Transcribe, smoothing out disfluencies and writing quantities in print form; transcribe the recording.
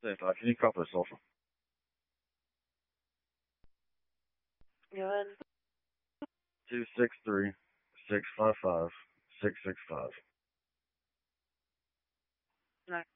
Can you copy the social? Go ahead. 263-655-665. No.